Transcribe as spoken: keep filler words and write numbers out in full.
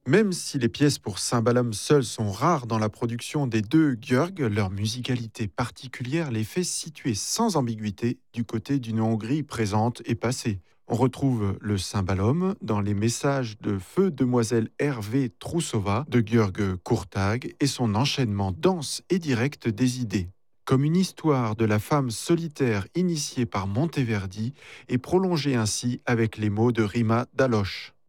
Même si les pièces pour cymbalum seules sont rares dans la production des deux György, leur musicalité particulière les fait situer sans ambiguïté du côté d'une Hongrie présente et passée. On retrouve le cymbalum dans les messages de feu demoiselle Hervé Troussova de György Kurtag et son enchaînement dense et direct des idées. Comme une histoire de la femme solitaire initiée par Monteverdi et prolongée ainsi avec les mots de Rima Daloche.